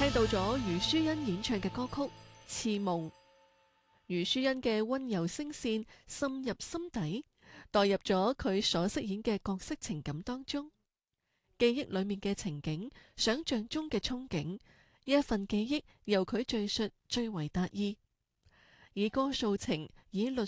聽到咗余書欣演唱嘅歌曲《刺夢》，余書欣嘅溫柔聲線滲入心底，代入咗佢所飾演嘅角色情感當中，記憶裏面嘅情景，想象中嘅憧憬，呢一份記憶由佢敘述最為達意，以歌訴情，以律